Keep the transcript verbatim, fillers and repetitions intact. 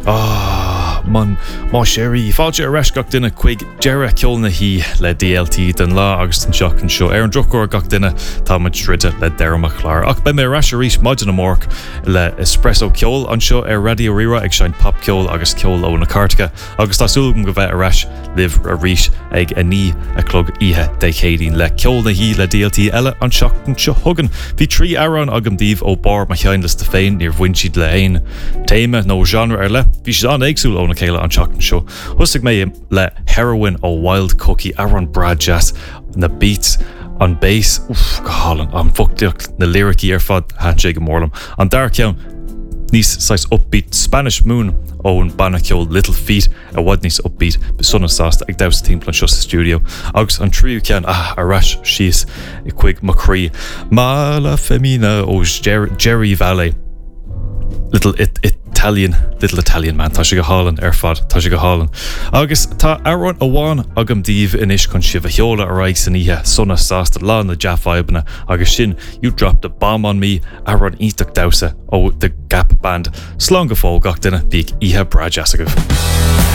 Ah, man, má sérí fáilte a reis gach duine chuig deire ceolna hí le D L T den lá agus an seach an seo ar an drocóir gach duine táid tride le deirmach chláir ach be mé reis a rís maidin na mórc le espresso ceol an seo ar Radio Rira ag sein pop ceol agus ceol ó na cartacha agus tásúlagam go bheith a reis liv a rís ag a ní a clog ihe de chédín le ceolna hí le D L T eile an seach an seo thugan hí trí áran agam díomh ó bar ma cheanlas de féin níor bhain siad le hain téime nó genre ar le bhí si an éagsúil óna chéile an seach an seo thusig mé le Heroin ó Wild Cookie Aaron Brad Jazz na beats an bass uff gohalan an fuchtiocht na lyricí ar fad hanse go mórlam an dar ceann níos sais upbeat Spanish Moon ón banna ceol Little Feet a bhd níos upbeat sunna sásta ag dabhas timppla an seo sa studio agus an tríú ceann ah a reis síos i chuig macrí Mala Femina ó Jerry, Jerry Valley Little it, Italian Little Italian man tá si go hálan ar fad tá si go hálan agus tá Aaron Awan agam díomh inis chun sibh a heola a raig san ihe sunna sásta lá na Jaffaibna agus sin You Dropped a Bomb on Me Aaron ítach dawsa ó The Gap Band slán go fáil gach duine bhíag ihe Brad Jazz agah